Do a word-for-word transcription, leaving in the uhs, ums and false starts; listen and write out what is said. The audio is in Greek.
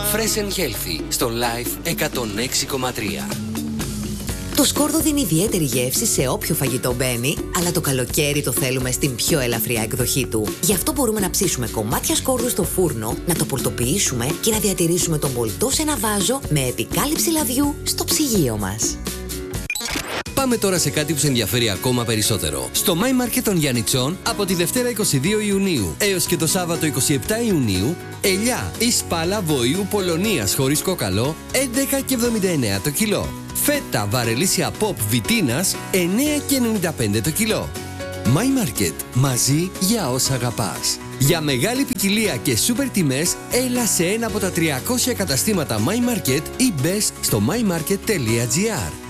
Fresh and Healthy στο Life εκατόν έξι κόμμα τρία. Το σκόρδο δίνει ιδιαίτερη γεύση σε όποιο φαγητό μπαίνει, αλλά το καλοκαίρι το θέλουμε στην πιο ελαφριά εκδοχή του. Γι' αυτό μπορούμε να ψήσουμε κομμάτια σκόρδου στο φούρνο, να το πολτοποιήσουμε και να διατηρήσουμε τον πολτό σε ένα βάζο με επικάλυψη λαδιού στο ψυγείο μας. Πάμε τώρα σε κάτι που σε ενδιαφέρει ακόμα περισσότερο. Στο My Market των Γιαννιτσών από τη Δευτέρα είκοσι δύο Ιουνίου έως και το Σάββατο είκοσι επτά Ιουνίου, ελιά ή σπάλα βοηού Πολωνίας χωρίς κόκαλο έντεκα και εβδομήντα εννέα το κιλό. Φέτα βαρελίσια Pop Βιτίνας εννέα και ενενήντα πέντε το κιλό. My Market, μαζί για όσα αγαπάς. Για μεγάλη ποικιλία και σούπερ τιμές, έλα σε ένα από τα τριακόσια καταστήματα My Market ή μπες στο my market τελεία gr.